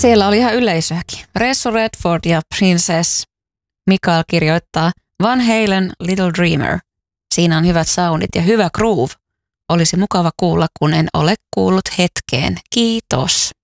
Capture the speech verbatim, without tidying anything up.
siellä oli ihan yleisöäkin. Ressu Redford ja Princess Mikael kirjoittaa Van Halen Little Dreamer. Siinä on hyvät soundit ja hyvä groove. Olisi mukava kuulla, kun en ole kuullut hetkeen. Kiitos.